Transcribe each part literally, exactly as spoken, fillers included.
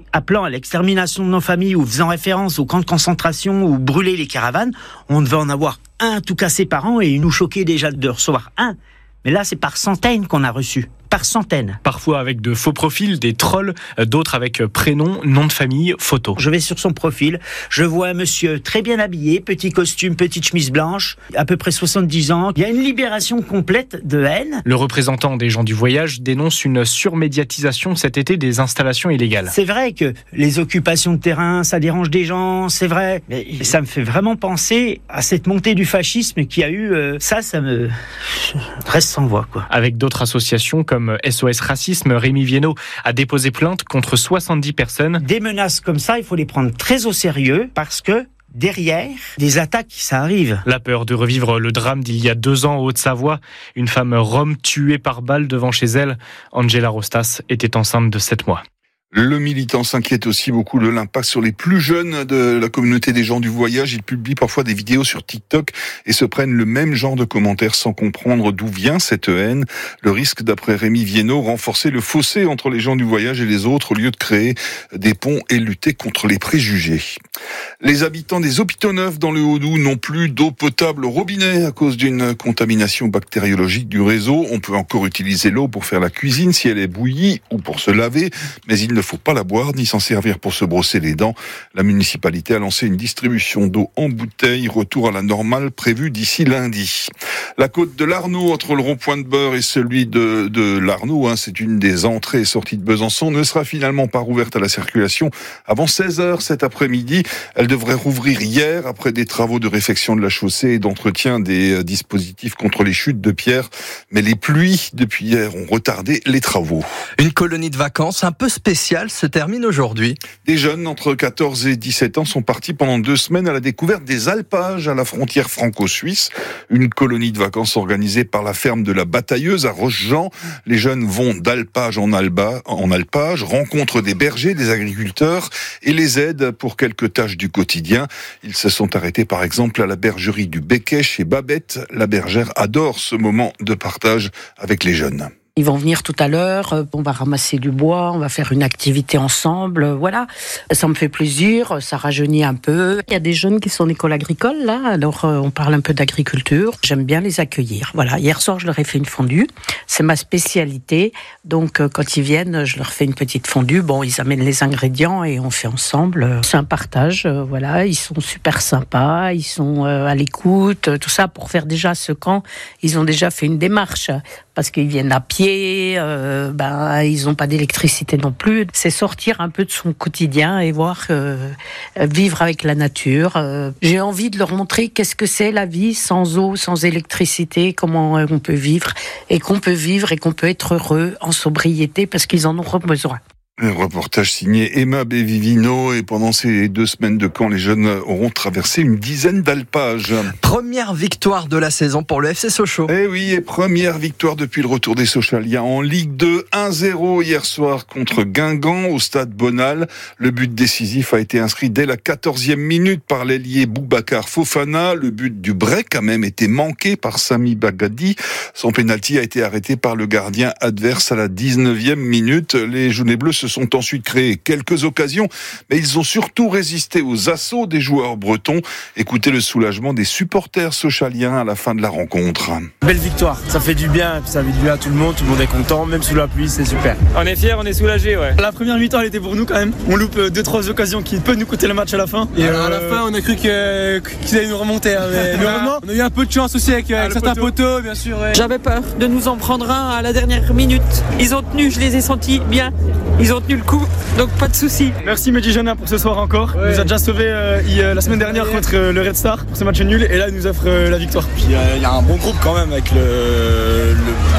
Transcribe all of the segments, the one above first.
appelant à l'extermination de nos familles ou faisant référence aux camps de concentration ou brûler les caravanes, on devait en avoir un tout cassé par an et il nous choquait déjà de recevoir un. Mais là, c'est par centaines qu'on a reçu. Par centaines. Parfois avec de faux profils, des trolls, d'autres avec prénom, nom de famille, photo. Je vais sur son profil, je vois un monsieur très bien habillé, petit costume, petite chemise blanche, à peu près soixante-dix ans. Il y a une libération complète de haine. Le représentant des gens du voyage dénonce une surmédiatisation cet été des installations illégales. C'est vrai que les occupations de terrain, ça dérange des gens, c'est vrai. Mais ça me fait vraiment penser à cette montée du fascisme qu'il y a eu. Euh, ça, ça me reste sans voix, quoi. Avec d'autres associations comme Comme S O S Racisme, Rémi Viennot a déposé plainte contre soixante-dix personnes. Des menaces comme ça, il faut les prendre très au sérieux parce que derrière, des attaques, ça arrive. La peur de revivre le drame d'il y a deux ans en Haute-Savoie. Une femme rome tuée par balle devant chez elle. Angela Rostas était enceinte de sept mois. Le militant s'inquiète aussi beaucoup de l'impact sur les plus jeunes de la communauté des gens du voyage. Ils publient parfois des vidéos sur TikTok et se prennent le même genre de commentaires sans comprendre d'où vient cette haine. Le risque, d'après Rémi Viennot, renforcer le fossé entre les gens du voyage et les autres au lieu de créer des ponts et lutter contre les préjugés. Les habitants des hôpitaux neufs dans le Haut-Doubs n'ont plus d'eau potable au robinet à cause d'une contamination bactériologique du réseau. On peut encore utiliser l'eau pour faire la cuisine si elle est bouillie ou pour se laver, mais il ne faut pas la boire ni s'en servir pour se brosser les dents. La municipalité a lancé une distribution d'eau en bouteille, retour à la normale prévu d'ici lundi. La côte de l'Arnaud, entre le rond-point de Beure et celui de, de l'Arnaud, hein, c'est une des entrées et sorties de Besançon, ne sera finalement pas rouverte à la circulation avant seize heures cet après-midi. Elle devrait rouvrir hier après des travaux de réfection de la chaussée et d'entretien des dispositifs contre les chutes de pierre. Mais les pluies depuis hier ont retardé les travaux. Une colonie de vacances un peu spéciale se termine aujourd'hui. Des jeunes entre quatorze et dix-sept ans sont partis pendant deux semaines à la découverte des alpages à la frontière franco-suisse. Une colonie de vacances organisée par la ferme de la Batailleuse à Rochejean. Les jeunes vont d'alpage en, alba, en alpage, rencontrent des bergers, des agriculteurs et les aident pour quelques tâches du quotidien. Ils se sont arrêtés par exemple à la bergerie du Becquet chez Babette. La bergère adore ce moment de partage avec les jeunes. Ils vont venir tout à l'heure, on va ramasser du bois, on va faire une activité ensemble, voilà. Ça me fait plaisir, ça rajeunit un peu. Il y a des jeunes qui sont en école agricole, là, alors on parle un peu d'agriculture. J'aime bien les accueillir, voilà. Hier soir, je leur ai fait une fondue, c'est ma spécialité. Donc, quand ils viennent, je leur fais une petite fondue. Bon, ils amènent les ingrédients et on fait ensemble. C'est un partage, voilà. Ils sont super sympas, ils sont à l'écoute, tout ça. Pour faire déjà ce camp, ils ont déjà fait une démarche. Parce qu'ils viennent à pied, euh, ben, ils n'ont pas d'électricité non plus. C'est sortir un peu de son quotidien et voir euh, vivre avec la nature. Euh, j'ai envie de leur montrer qu'est-ce que c'est la vie sans eau, sans électricité, comment on peut vivre et qu'on peut vivre et qu'on peut être heureux en sobriété parce qu'ils en ont besoin. Un reportage signé Emma Bévivino et pendant ces deux semaines de camp, les jeunes auront traversé une dizaine d'alpages. Première victoire de la saison pour le F C Sochaux. Eh oui, et première victoire depuis le retour des Sochaliens en Ligue deux, un zéro hier soir contre Guingamp au stade Bonal. Le but décisif a été inscrit dès la quatorzième minute par l'ailier Boubacar Fofana. Le but du break a même été manqué par Sami Bagadi. Son pénalty a été arrêté par le gardien adverse à la dix-neuvième minute. Les Jaunets Bleus se sont ensuite créé quelques occasions, mais ils ont surtout résisté aux assauts des joueurs bretons. Écoutez le soulagement des supporters sochaliens à la fin de la rencontre. Belle victoire, ça fait du bien, ça fait du bien à tout le monde, tout le monde est content, même sous la pluie, c'est super. On est fiers, on est soulagés, ouais. La première mi-temps, elle était pour nous quand même. On loupe deux trois occasions qui peuvent nous coûter le match à la fin. Et euh, à la fin, on a cru que, qu'ils allaient nous remonter. Hein, mais heureusement, on a eu un peu de chance aussi avec, avec ah, certains poteaux, poteaux, bien sûr. Ouais. J'avais peur de nous en prendre un à la dernière minute. Ils ont tenu, je les ai sentis bien. Ils ont tenu le coup, donc pas de soucis. Merci Mehdi Jana pour ce soir encore. Ouais. Il nous a déjà sauvé euh, il, euh, la semaine dernière ouais. contre euh, le Red Star pour ce match nul et là il nous offre euh, la victoire. Puis il euh, y a un bon groupe quand même avec le,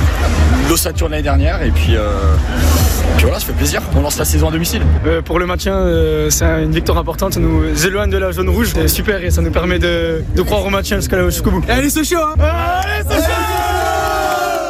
le l'Ossature l'année dernière et puis, euh, puis voilà, ça fait plaisir. On lance la saison à domicile. Euh, pour le maintien, euh, c'est une victoire importante. Ça nous éloigne de la zone rouge. C'est super et ça nous permet de, de croire au maintien jusqu'au bout. Allez, c'est chaud hein. Allez, c'est chaud.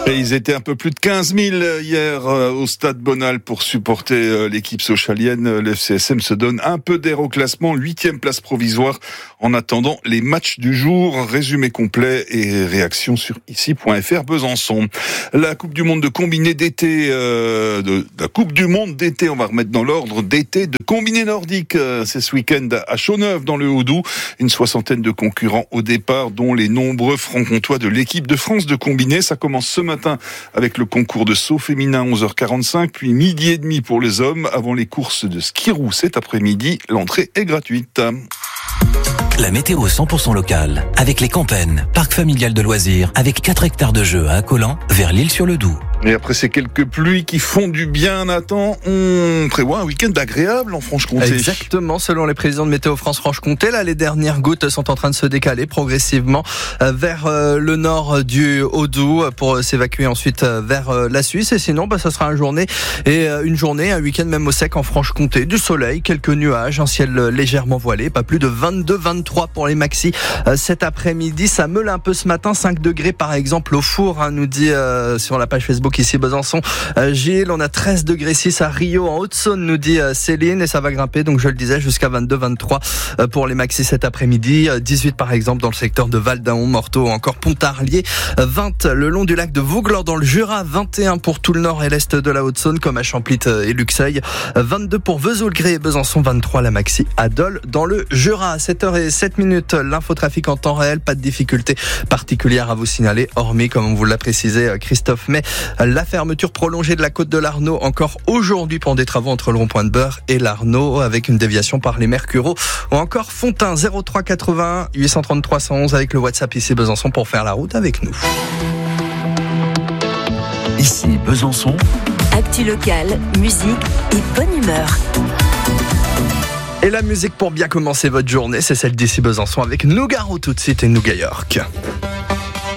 Et ils étaient un peu plus de quinze mille hier au stade Bonal pour supporter l'équipe sochalienne. Le F C S M se donne un peu d'air au classement, huitième place provisoire en attendant les matchs du jour. Résumé complet et réaction sur ici point F R Besançon. La Coupe du Monde de combiné d'été, euh, de, de la Coupe du Monde d'été, on va remettre dans l'ordre d'été de combiné nordique. Euh, c'est ce week-end à Chauneuf dans le Haut-Doubs. Une soixantaine de concurrents au départ, dont les nombreux franc-comtois de l'équipe de France de combiné. Ça commence ce matin avec le concours de saut féminin onze heures quarante-cinq, puis midi et demi pour les hommes, avant les courses de ski roue cet après-midi. L'entrée est gratuite. La météo cent pour cent locale, avec les Campennes, parc familial de loisirs, avec quatre hectares de jeux à Accolant, vers l'Île-sur-le-Doubs. Et après ces quelques pluies qui font du bien, Nathan, on prévoit un week-end agréable en Franche-Comté. Exactement, selon les présidents de Météo France Franche-Comté, là, les dernières gouttes sont en train de se décaler progressivement vers le nord du Haut-Doubs pour s'évacuer ensuite vers la Suisse. Et sinon, bah, ça sera une journée et une journée, un week-end même au sec en Franche-Comté. Du soleil, quelques nuages, un ciel légèrement voilé, pas plus de vingt-deux vingt-trois pour les maxis cet après-midi. Ça meule un peu ce matin, cinq degrés par exemple au Four, hein, nous dit euh, sur la page Facebook ici Besançon euh, Gilles. On a treize degrés six à Rio en Haute-Saône, nous dit euh, Céline, et ça va grimper, donc je le disais, jusqu'à vingt-deux vingt-trois euh, pour les maxis cet après-midi. euh, dix-huit par exemple dans le secteur de Val-d'Aon, Morteau, encore Pontarlier. euh, vingt le long du lac de Vouglans dans le Jura, vingt et un pour tout le nord et l'est de la Haute-Saône comme à Champlit et Luxeuil, euh, vingt-deux pour Vesoul-Gré et Besançon, vingt-trois la maxi à Dole dans le Jura. Sept heures zéro sept minutes, l'infotrafic en temps réel, pas de difficulté particulière à vous signaler, hormis, comme on vous l'a précisé Christophe May, la fermeture prolongée de la côte de l'Arnaud encore aujourd'hui pour des travaux entre le rond-point de Beurre et l'Arnaud, avec une déviation par les Mercureaux, ou encore Fontain zéro trois quatre-vingt-un huit cent trente-trois cent onze avec le WhatsApp ici Besançon pour faire la route avec nous. Ici Besançon. Actu locale, musique et bonne humeur. Et la musique pour bien commencer votre journée, c'est celle d'ici Besançon avec Nougaro tout de suite et Nouga York.